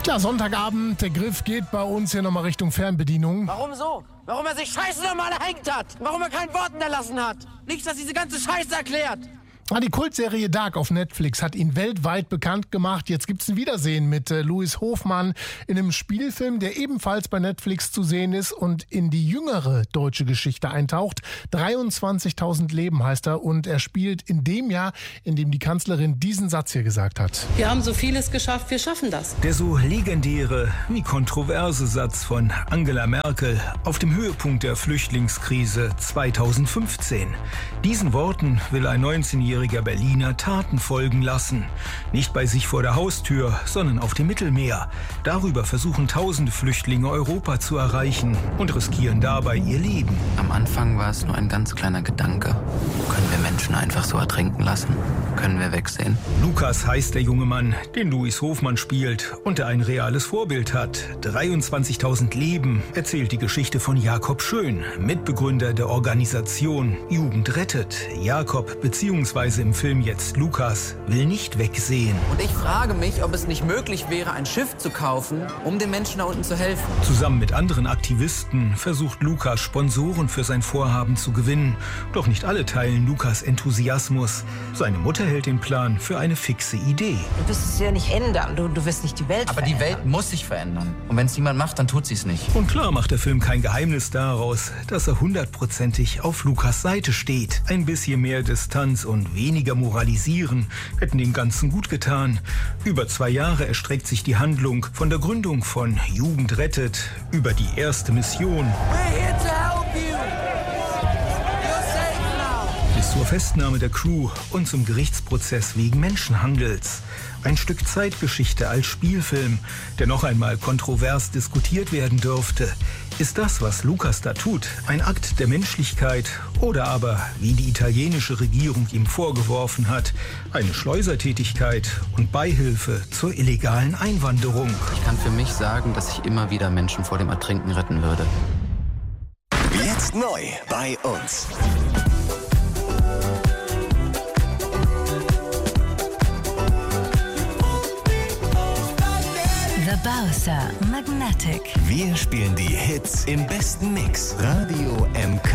Klar, Sonntagabend, der Griff geht bei uns hier nochmal Richtung Fernbedienung. Warum so? Warum er sich scheiße nochmal erhängt hat? Warum er kein Wort hinterlassen hat? Nichts, das diese ganze Scheiße erklärt. Die Kultserie Dark auf Netflix hat ihn weltweit bekannt gemacht. Jetzt gibt's ein Wiedersehen mit Louis Hofmann in einem Spielfilm, der ebenfalls bei Netflix zu sehen ist und in die jüngere deutsche Geschichte eintaucht. 23.000 Leben heißt er und er spielt in dem Jahr, in dem die Kanzlerin diesen Satz hier gesagt hat. Wir haben so vieles geschafft, wir schaffen das. Der so legendäre wie kontroverse Satz von Angela Merkel auf dem Höhepunkt der Flüchtlingskrise 2015. Diesen Worten will ein 19-jähriger Berliner Taten folgen lassen. Nicht bei sich vor der Haustür, sondern auf dem Mittelmeer. Darüber versuchen tausende Flüchtlinge Europa zu erreichen und riskieren dabei ihr Leben. Am Anfang war es nur ein ganz kleiner Gedanke. Können wir Menschen einfach so ertrinken lassen? Können wir wegsehen? Lukas heißt der junge Mann, den Louis Hofmann spielt und der ein reales Vorbild hat. 23.000 Leben erzählt die Geschichte von Jakob Schön, Mitbegründer der Organisation Jugend rettet. Jakob bzw. im Film jetzt Lukas will nicht wegsehen. Und ich frage mich, ob es nicht möglich wäre, ein Schiff zu kaufen, um den Menschen da unten zu helfen. Zusammen mit anderen Aktivisten versucht Lukas, Sponsoren für sein Vorhaben zu gewinnen. Doch nicht alle teilen Lukas Enthusiasmus. Seine Mutter hält den Plan für eine fixe Idee. Du wirst es ja nicht ändern. Du wirst nicht die Welt Aber verändern. die Welt muss sich verändern. Und wenn es niemand macht, dann tut sie es nicht. Und klar macht der Film kein Geheimnis daraus, dass er 100%ig auf Lukas Seite steht. Ein bisschen mehr Distanz und weniger Moralisieren hätten dem Ganzen gut getan. Über 2 Jahre erstreckt sich die Handlung von der Gründung von Jugend rettet über die erste Mission bis zur Festnahme der Crew und zum Gerichtsprozess wegen Menschenhandels. Ein Stück Zeitgeschichte als Spielfilm, der noch einmal kontrovers diskutiert werden dürfte. Ist das, was Lukas da tut, ein Akt der Menschlichkeit oder aber, wie die italienische Regierung ihm vorgeworfen hat, eine Schleusertätigkeit und Beihilfe zur illegalen Einwanderung? Ich kann für mich sagen, dass ich immer wieder Menschen vor dem Ertrinken retten würde. Jetzt neu bei uns. The Bowser Magnetic. Wir spielen die Hits im besten Mix. Radio MK.